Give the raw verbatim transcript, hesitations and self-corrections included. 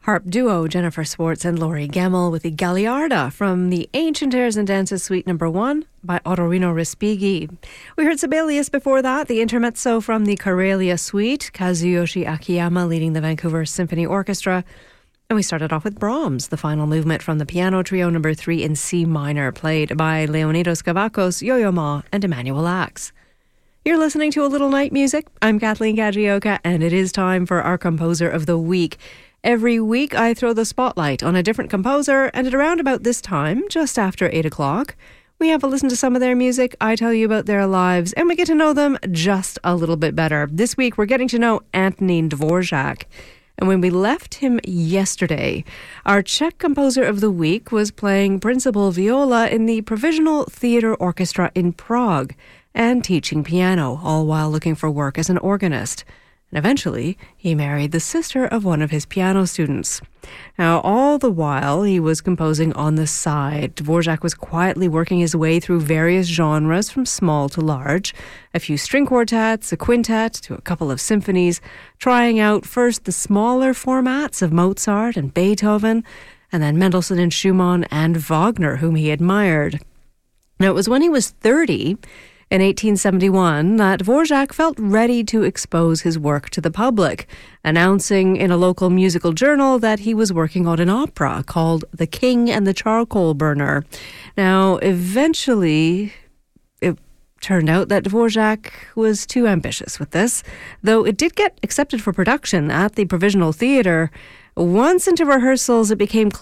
Harp duo Jennifer Swartz and Laurie Gemmell with the Gagliarda from the Ancient Airs and Dances Suite Number One by Ottorino Respighi. We heard Sibelius before that, the intermezzo from the Karelia Suite, Kazuyoshi Akiyama leading the Vancouver Symphony Orchestra. And we started off with Brahms, the final movement from the Piano Trio Number Three in C minor, played by Leonidas Kavakos, Yo-Yo Ma, and Emanuel Axe. You're listening to A Little Night Music. I'm Kathleen Kajioka, and it is time for our Composer of the Week. Every week I throw the spotlight on a different composer, and at around about this time, just after eight o'clock, we have a listen to some of their music, I tell you about their lives, and we get to know them just a little bit better. This week we're getting to know Antonín Dvorak. And when we left him yesterday, our Czech Composer of the Week was playing principal viola in the Provisional Theatre Orchestra in Prague and teaching piano, all while looking for work as an organist. And eventually, he married the sister of one of his piano students. Now, all the while he was composing on the side, Dvorak was quietly working his way through various genres from small to large, a few string quartets, a quintet, to a couple of symphonies, trying out first the smaller formats of Mozart and Beethoven, and then Mendelssohn and Schumann and Wagner, whom he admired. Now, it was when he was thirty, in eighteen seventy-one, that Dvorak felt ready to expose his work to the public, announcing in a local musical journal that he was working on an opera called The King and the Charcoal Burner. Now, eventually, it turned out that Dvorak was too ambitious with this, though it did get accepted for production at the Provisional Theatre. Once into rehearsals, it became clear